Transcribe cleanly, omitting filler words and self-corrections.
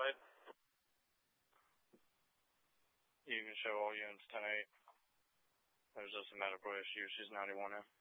Slade. You can show all units 10-8. There's just a medical issue. She's 91 in.